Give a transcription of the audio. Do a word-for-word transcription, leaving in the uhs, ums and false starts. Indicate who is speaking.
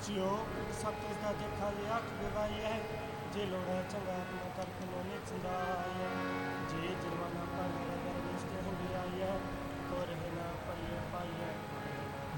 Speaker 1: ਜਿਉ ਸਤਿ ਦਾ ਜੱਖਾ ਲਿਆ ਗਵਾਈ ਹੈ ਜੇ ਲੋੜਾ ਚੰਗਾ ਆਪਣਾ ਕਰਕੇ ਲੋਨੇ ਚੰਦਾਇਆ ਜੇ ਜਰਵਾਨਾ ਪਰ